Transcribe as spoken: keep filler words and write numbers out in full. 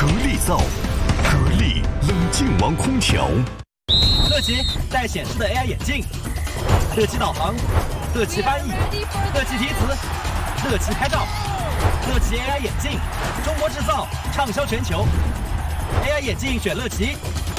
格力造，格力冷静王空调。 乐奇带显示的 A I 眼镜，乐奇导航，乐奇翻译，乐奇提词，乐奇拍照，乐奇 A I 眼镜，中国制造，畅销全球。A I 眼镜选乐奇，